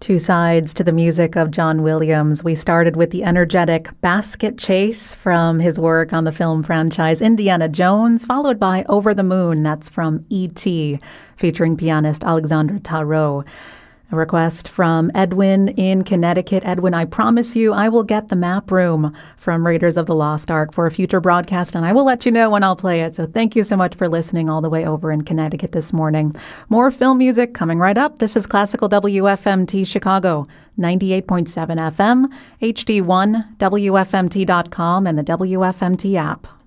Two sides to the music of John Williams. We started with the energetic Basket Chase from his work on the film franchise Indiana Jones, followed by Over the Moon, that's from E.T., featuring pianist Alexandre Tarot. A request from Edwin in Connecticut. Edwin, I promise you I will get the map room from Raiders of the Lost Ark for a future broadcast, and I will let you know when I'll play it. So thank you so much for listening all the way over in Connecticut this morning. More film music coming right up. This is Classical WFMT Chicago, 98.7 FM, HD1, WFMT.com, and the WFMT app.